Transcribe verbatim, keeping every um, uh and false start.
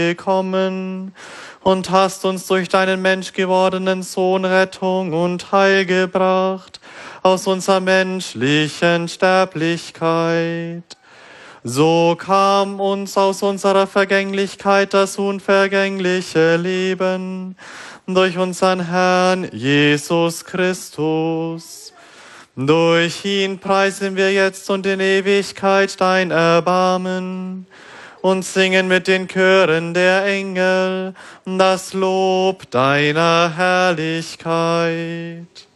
gekommen und hast uns durch deinen menschgewordenen Sohn Rettung und Heil gebracht aus unserer menschlichen Sterblichkeit. So kam uns aus unserer Vergänglichkeit das unvergängliche Leben durch unseren Herrn Jesus Christus. Durch ihn preisen wir jetzt und in Ewigkeit dein Erbarmen und singen mit den Chören der Engel das Lob deiner Herrlichkeit.